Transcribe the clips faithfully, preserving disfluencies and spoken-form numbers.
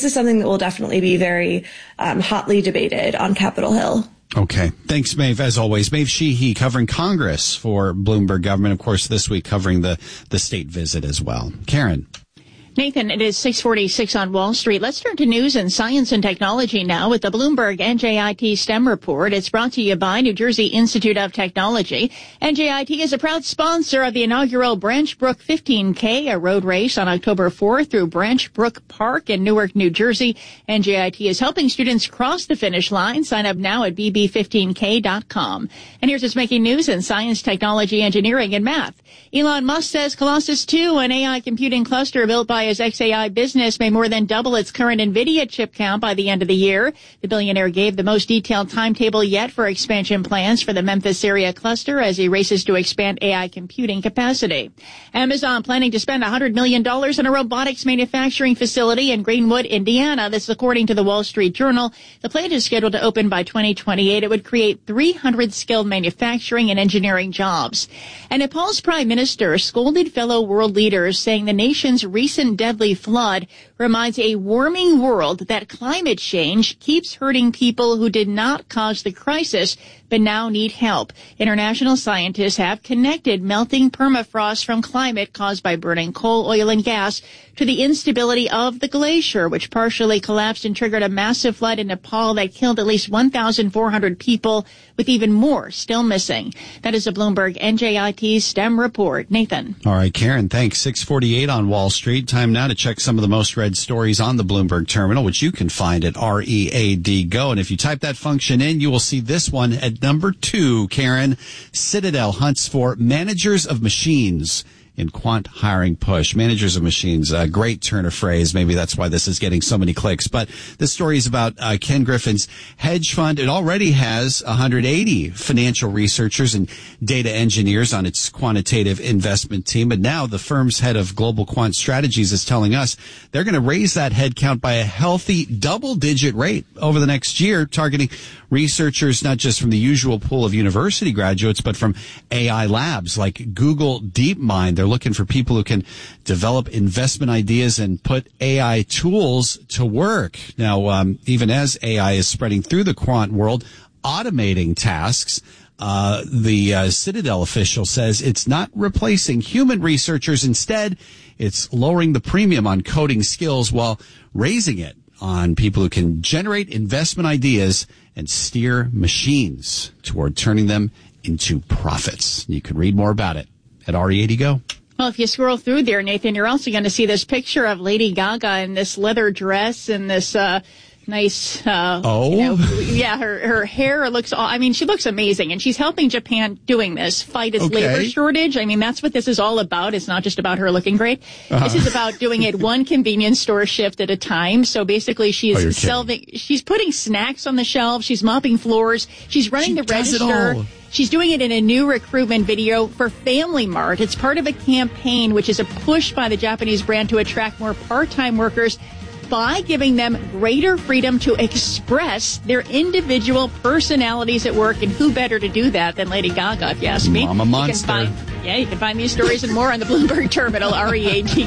this is something that will definitely be very um, hotly debated on Capitol Hill. Okay. Thanks, Maeve, as always. Maeve Sheehy covering Congress for Bloomberg Government, of course, this week covering the, the state visit as well. Karen. Nathan, it is six forty-six on Wall Street. Let's turn to news and science and technology now with the Bloomberg N J I T STEM report. It's brought to you by New Jersey Institute of Technology. N J I T is a proud sponsor of the inaugural Branch Brook fifteen K, a road race on October fourth through Branch Brook Park in Newark, New Jersey. N J I T is helping students cross the finish line. Sign up now at b b fifteen k dot com. And here's what's making news in science, technology, engineering, and math. Elon Musk says Colossus two, an A I computing cluster built by his X A I business, may more than double its current NVIDIA chip count by the end of the year. The billionaire gave the most detailed timetable yet for expansion plans for the Memphis area cluster as he races to expand A I computing capacity. Amazon planning to spend one hundred million dollars on a robotics manufacturing facility in Greenwood, Indiana. This is according to the Wall Street Journal. The plant is scheduled to open by twenty twenty-eight. It would create three hundred skilled manufacturing and engineering jobs. And Nepal's prime minister scolded fellow world leaders, saying the nation's recent deadly flood reminds a warming world that climate change keeps hurting people who did not cause the crisis but now need help. International scientists have connected melting permafrost from climate caused by burning coal, oil, and gas to the instability of the glacier, which partially collapsed and triggered a massive flood in Nepal that killed at least one thousand four hundred people, with even more still missing. That is a Bloomberg N J I T STEM report. Nathan. All right, Karen, thanks. six forty-eight on Wall Street. Time now to check some of the most read stories on the Bloomberg terminal, which you can find at R E A D Go. And if you type that function in, you will see this one at number two, Karen. Citadel hunts for managers of machines in quant hiring push. Managers of machines, a great turn of phrase. Maybe that's why this is getting so many clicks. But this story is about uh, Ken Griffin's hedge fund. It already has one hundred eighty financial researchers and data engineers on its quantitative investment team. But now the firm's head of global quant strategies is telling us they're going to raise that head count by a healthy double-digit rate over the next year, targeting researchers not just from the usual pool of university graduates, but from A I labs like Google DeepMind. They're looking for people who can develop investment ideas and put A I tools to work. Now, um, even as A I is spreading through the quant world, automating tasks, uh, the uh, Citadel official says it's not replacing human researchers. Instead, it's lowering the premium on coding skills while raising it on people who can generate investment ideas and steer machines toward turning them into profits. You can read more about it at R E A D Go. Well, if you scroll through there, Nathan, you're also going to see this picture of Lady Gaga in this leather dress and this uh nice, uh, oh, you know, yeah, her, her hair looks, all, I mean, she looks amazing. And she's helping Japan doing this, fight its okay. labor shortage. I mean, that's what this is all about. It's not just about her looking great. Uh-huh. This is about doing it one convenience store shift at a time. So basically she's oh, selling, she's putting snacks on the shelves. She's mopping floors. She's running she the register. She's doing it in a new recruitment video for Family Mart. It's part of a campaign, which is a push by the Japanese brand to attract more part-time workers by giving them greater freedom to express their individual personalities at work. And who better to do that than Lady Gaga, if you ask me. Mama Monster. You can find, yeah, you can find these stories and more on the Bloomberg Terminal, R E A D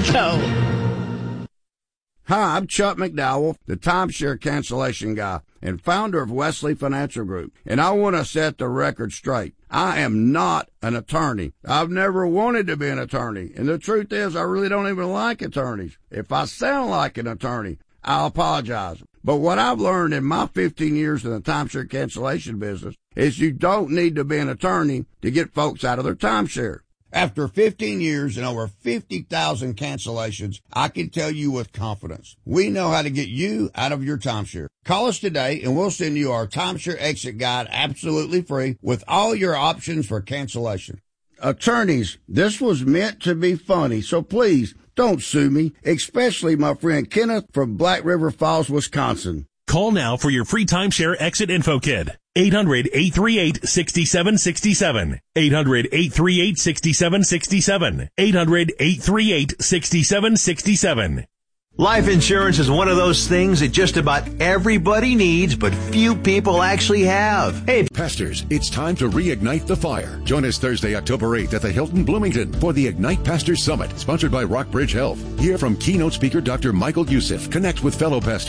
Go. Hi, I'm Chuck McDowell, the timeshare cancellation guy and founder of Wesley Financial Group. And I want to set the record straight. I am not an attorney. I've never wanted to be an attorney. And the truth is, I really don't even like attorneys. If I sound like an attorney, I'll apologize. But what I've learned in my fifteen years in the timeshare cancellation business is you don't need to be an attorney to get folks out of their timeshare. After fifteen years and over fifty thousand cancellations, I can tell you with confidence, we know how to get you out of your timeshare. Call us today and we'll send you our timeshare exit guide absolutely free with all your options for cancellation. Attorneys, this was meant to be funny, so please don't sue me, especially my friend Kenneth from Black River Falls, Wisconsin. Call now for your free timeshare exit info kit. eight hundred, eight three eight, six seven six seven. eight hundred, eight three eight, six seven six seven. eight hundred, eight three eight, six seven six seven. Life insurance is one of those things that just about everybody needs, but few people actually have. Hey, pastors, it's time to reignite the fire. Join us Thursday, October eighth at the Hilton Bloomington for the Ignite Pastors Summit, sponsored by Rockbridge Health. Hear from keynote speaker Doctor Michael Youssef. Connect with fellow pastors.